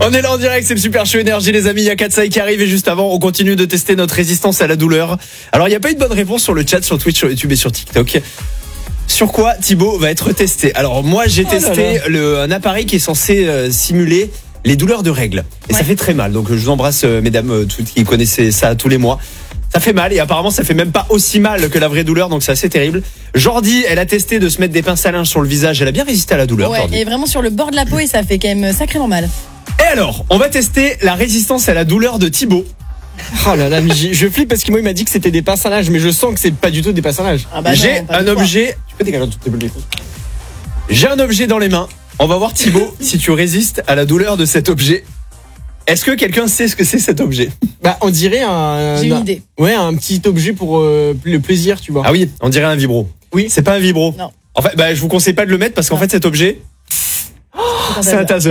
On est là en direct, c'est le Super Show Énergie les amis, il y a Katsai qui arrive et juste avant on continue de tester notre résistance à la douleur. Alors il n'y a pas eu de bonne réponse sur le chat, sur Twitch, sur YouTube et sur TikTok. Sur quoi Thibaut va être testé? Alors moi j'ai testé un appareil qui est censé simuler les douleurs de règles. Et ça fait très mal, donc je vous embrasse mesdames toutes qui connaissaient ça tous les mois. Ça fait mal et apparemment ça fait même pas aussi mal que la vraie douleur, donc c'est assez terrible. Jordi, elle a testé de se mettre des pinces à linge sur le visage, elle a bien résisté à la douleur. Ouais, Jordi. et vraiment sur le bord de la peau et ça fait quand même sacrément mal. Et alors, on va tester la résistance à la douleur de Thibaut. Oh là là, mais je flippe parce que moi il m'a dit que c'était des pinces à linge, mais je sens que c'est pas du tout des pinces à linge. Ah bah J'ai non, pas un de objet. Tu peux dégager toutes tes boules. J'ai un objet dans les mains. On va voir Thibaut si tu résistes à la douleur de cet objet. Est-ce que quelqu'un sait ce que c'est cet objet? Bah on dirait un. J'ai une idée. Ouais, un petit objet pour le plaisir, tu vois. Ah oui, on dirait un vibro. Oui. C'est pas un vibro. Non. En fait, je vous conseille pas de le mettre parce qu'en fait cet objet, c'est un taser.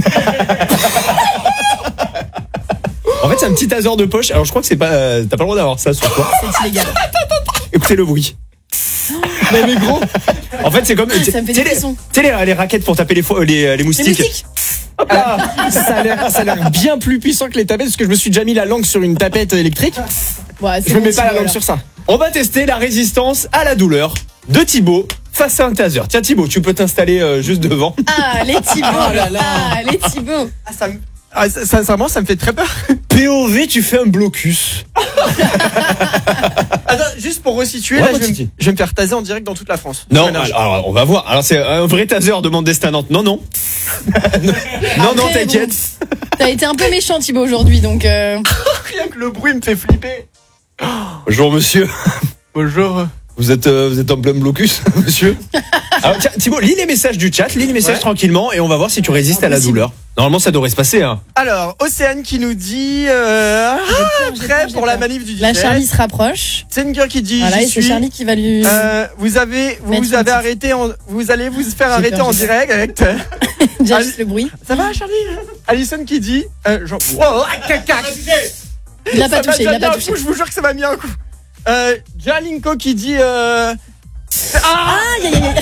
En fait, c'est un petit taser de poche. Alors je crois que c'est pas t'as pas le droit d'avoir ça sur toi. C'est illégal. Écoutez le bruit. Mais gros. En fait, c'est comme Ça me fait des frissons. tu sais les raquettes pour taper les moustiques. Les moustiques. Ça a l'air bien plus puissant que les tapettes parce que je me suis déjà mis la langue sur une tapette électrique. Ouais, c'est Je me bon, mets pas la Thibaut, langue alors. sur ça. On va tester la résistance à la douleur de Thibaut face à un taser. Tiens Thibaut, tu peux t'installer juste devant. Ah, les Thibaut. Oh là là. Ah, les Thibaut. Sincèrement, ça me fait très peur. POV, tu fais un blocus. Attends, juste pour resituer, Ouais, là, resitue. je vais me faire taser en direct dans toute la France. Non, Voilà. alors on va voir. Alors c'est un vrai taser, demande Destin Nantes. Non, non. non, non, Après, t'inquiète. bon, t'as été un peu méchant Thibaut aujourd'hui donc. Rien que le bruit me fait flipper. Bonjour monsieur. Bonjour. Vous êtes en plein blocus, monsieur. Alors tiens, Thibaut, lis les messages du chat, lis les messages Ouais. tranquillement et on va voir si tu résistes à la Impossible. douleur. Normalement, ça devrait se passer, hein. Alors, Océane qui nous dit J'ai prêt peur, pour j'ai la peur. manif du 17. Là Charlie se rapproche. Senger qui dit Voilà, j'y et c'est suis. Charlie qui va lui. Vous allez Mettre vous un petit- arrêter vous allez vous faire J'ai arrêter peur, en j'ai direct avec Déjà juste le bruit. Ça va Charlie? Alison qui dit genre cacac. Il l'a pas touché, il l'a pas Un touché. coup, je vous jure que ça m'a mis un coup. Jalinko qui dit Aïe aïe aïe.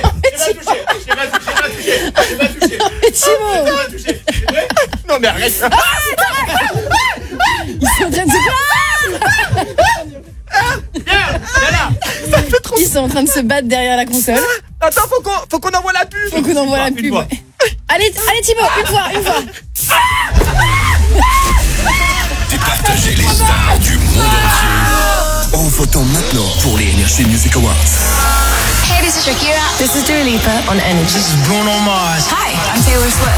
Mais Thibaut, non mais arrête. ils sont en train de se. Ils sont en train de se battre derrière la console. Attends, faut qu'on envoie la pub. Faut qu'on envoie la pub. fois. Allez Thibaut, une fois. Départager les stars du monde entier en votant maintenant pour les Energy Music Awards. Hey, this is Shakira. This is Dua Lipa on Energy. This is Bruno Mars. Hi, I'm Taylor Swift.